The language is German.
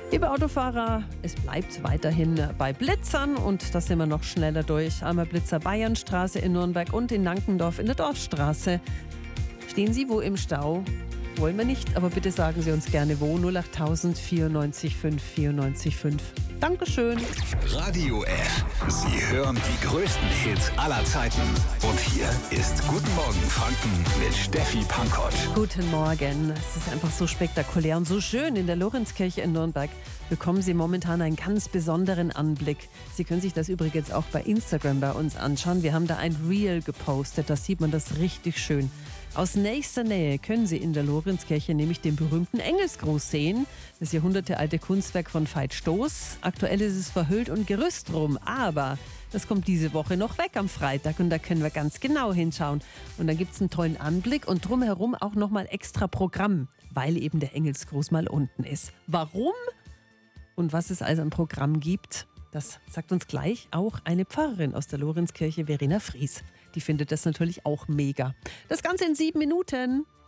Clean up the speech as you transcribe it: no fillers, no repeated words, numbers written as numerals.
Liebe Autofahrer, es bleibt weiterhin bei Blitzern und da sind wir noch schneller durch. Einmal Blitzer Bayernstraße in Nürnberg und in Nankendorf in der Dorfstraße. Stehen Sie wo im Stau? Wollen wir nicht, aber bitte sagen Sie uns gerne wo. 08000 94 5 94 5. Dankeschön. Radio F. Sie hören die größten Hits aller Zeiten. Und hier ist Guten Morgen Franken mit Steffi Pankoth. Guten Morgen. Es ist einfach so spektakulär und so schön. In der Lorenzkirche in Nürnberg bekommen Sie momentan einen ganz besonderen Anblick. Sie können sich das übrigens auch bei Instagram bei uns anschauen. Wir haben da ein Reel gepostet, da sieht man das richtig schön. Aus nächster Nähe können Sie in der Lorenzkirche nämlich den berühmten Engelsgruß sehen. Das jahrhundertealte Kunstwerk von Veit Stoß. Aktuell ist es verhüllt und gerüstrum, aber das kommt diese Woche noch weg am Freitag und da können wir ganz genau hinschauen. Und dann gibt es einen tollen Anblick und drumherum auch nochmal extra Programm, weil eben der Engelsgruß mal unten ist. Warum und was es also am Programm gibt, das sagt uns gleich auch eine Pfarrerin aus der Lorenzkirche, Verena Fries. Die findet das natürlich auch mega. Das Ganze in 7 Minuten.